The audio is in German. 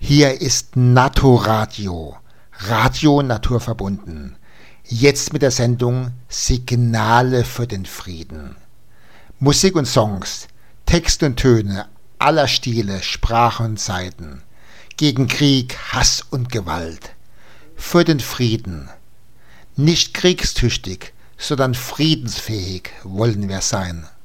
Hier ist Naturadio, Radio naturverbunden. Jetzt mit der Sendung Signale für den Frieden. Musik und Songs, Text und Töne aller Stile, Sprachen und Zeiten. Gegen Krieg, Hass und Gewalt. Für den Frieden. Nicht kriegstüchtig, sondern friedensfähig wollen wir sein.